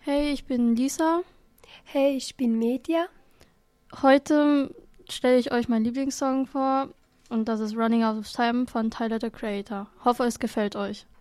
Hey, ich bin Lisa. Hey, ich bin Media. Heute stelle ich euch meinen Lieblingssong vor und das ist Running Out of Time von Tyler, the Creator. Hoffe, es gefällt euch.